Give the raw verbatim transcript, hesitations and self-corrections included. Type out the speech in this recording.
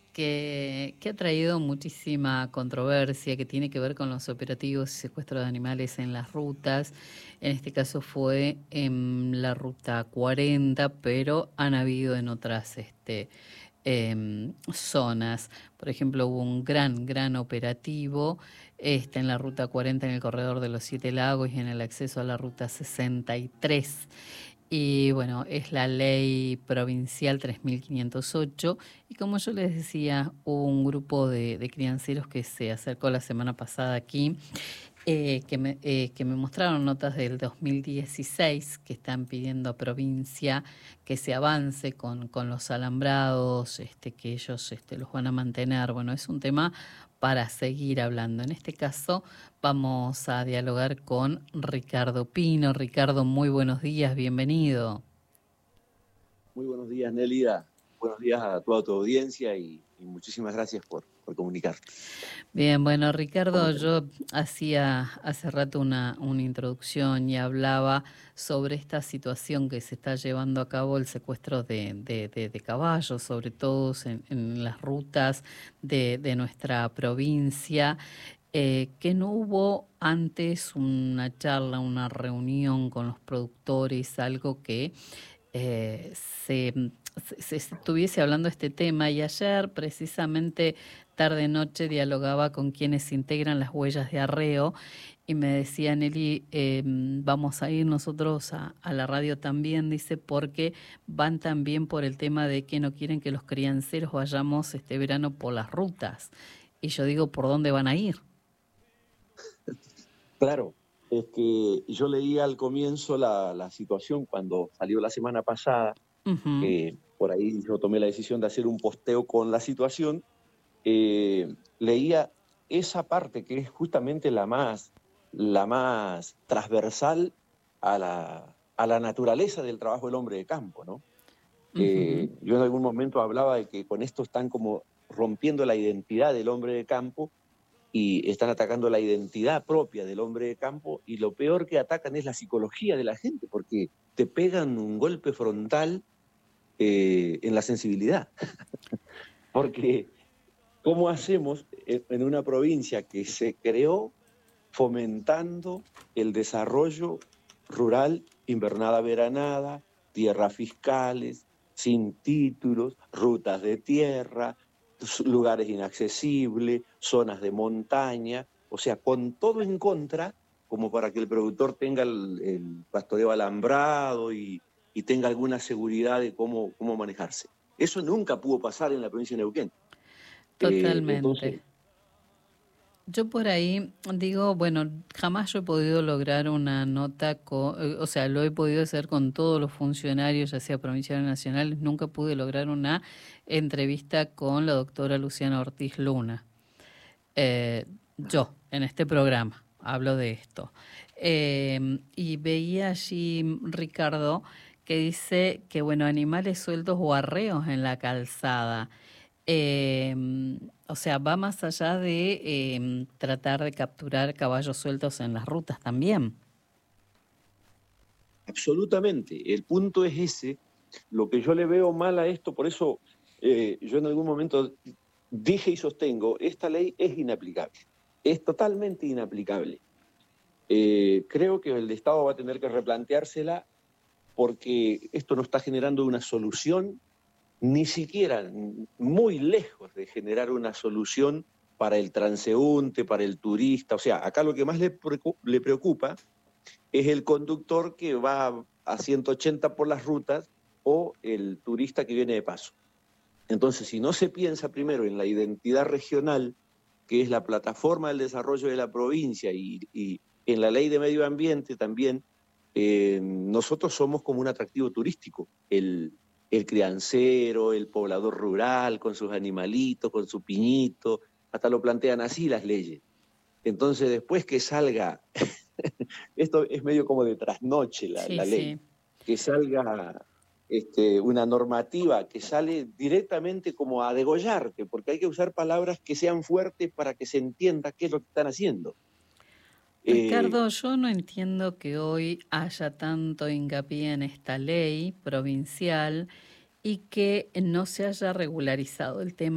que, que ha traído muchísima controversia, que tiene que ver con los operativos y secuestros de animales en las rutas. En este caso fue en la ruta cuarenta, pero han habido en otras este, em, zonas. Por ejemplo, hubo un gran, gran operativo este, en la ruta cuarenta en el corredor de los Siete Lagos y en el acceso a la ruta sesenta y tres. Y bueno, es la ley provincial tres mil quinientos ocho. Y como yo les decía, hubo un grupo de, de crianceros que se acercó la semana pasada aquí, eh, que, me, eh, que me mostraron notas del dos mil dieciséis que están pidiendo a provincia que se avance con, con los alambrados, este, que ellos este, los van a mantener. Bueno, es un tema para seguir hablando. En este caso vamos a dialogar con Ricardo Pino. Ricardo, muy buenos días, bienvenido. Muy buenos días, Nélida. Buenos días a toda tu audiencia y, y muchísimas gracias por, por comunicarte. Bien, bueno, Ricardo, Comunicarte. yo hacía hace rato una, una introducción y hablaba sobre esta situación que se está llevando a cabo, el secuestro de, de, de, de caballos, sobre todo en, en las rutas de, de nuestra provincia. Eh, que no hubo antes una charla, una reunión con los productores, algo que eh, se, se, se estuviese hablando de este tema. Y ayer, precisamente tarde-noche, dialogaba con quienes integran las huellas de arreo y me decía, Nelly, eh, vamos a ir nosotros a, a la radio también, dice, porque van también por el tema de que no quieren que los crianceros vayamos este verano por las rutas. Y yo digo, ¿por dónde van a ir? Claro, es que yo leí al comienzo la, la situación cuando salió la semana pasada, Uh-huh. eh, por ahí yo tomé la decisión de hacer un posteo con la situación, eh, leía esa parte que es justamente la más, la más transversal a la, a la naturaleza del trabajo del hombre de campo, ¿no? Uh-huh. Eh, yo en algún momento hablaba de que con esto están como rompiendo la identidad del hombre de campo y están atacando la identidad propia del hombre de campo y lo peor que atacan es la psicología de la gente porque te pegan un golpe frontal eh, en la sensibilidad. Porque ¿cómo hacemos en una provincia que se creó fomentando el desarrollo rural, invernada, veranada, tierras fiscales, sin títulos, rutas de tierra, lugares inaccesibles, zonas de montaña, o sea, con todo en contra, como para que el productor tenga el, el pastoreo alambrado y, y tenga alguna seguridad de cómo, cómo manejarse? Eso nunca pudo pasar en la provincia de Neuquén. Eh, Totalmente. entonces, Yo por ahí digo, bueno, jamás yo he podido lograr una nota, co- eh, o sea, lo he podido hacer con todos los funcionarios, ya sea provinciales o nacionales, nunca pude lograr una entrevista con la doctora Luciana Ortiz Luna. Eh, yo, en este programa, hablo de esto. Eh, y veía allí, Ricardo, que dice que, bueno, animales sueltos o arreos en la calzada. Eh, o sea, va más allá de eh, tratar de capturar caballos sueltos en las rutas también. absolutamente, el punto es ese. Lo que yo le veo mal a esto, por eso eh, yo en algún momento dije y sostengo, esta ley es inaplicable, es totalmente inaplicable. Eh, creo que el Estado va a tener que replanteársela porque esto no está generando una solución, ni siquiera muy lejos de generar una solución para el transeúnte, para el turista. O sea, acá lo que más le, le preocupa es el conductor que va a ciento ochenta por las rutas o el turista que viene de paso. Entonces, si no se piensa primero en la identidad regional, que es la plataforma del desarrollo de la provincia, y, y en la ley de medio ambiente también, eh, nosotros somos como un atractivo turístico. El, el criancero, el poblador rural, con sus animalitos, con su piñito, hasta lo plantean así las leyes. Entonces, después que salga, esto es medio como de trasnoche la, Sí, la ley, sí. que salga este, una normativa que sale directamente como a degollarte, porque hay que usar palabras que sean fuertes para que se entienda qué es lo que están haciendo. Eh, Ricardo, yo no entiendo que hoy haya tanto hincapié en esta ley provincial y que no se haya regularizado el tema